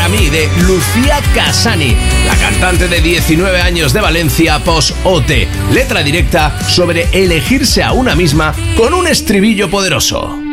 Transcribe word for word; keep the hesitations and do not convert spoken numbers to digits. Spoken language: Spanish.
para mí, de Lucía Casani, la cantante de diecinueve años de Valencia post-O T. Letra directa sobre elegirse a una misma con un estribillo poderoso.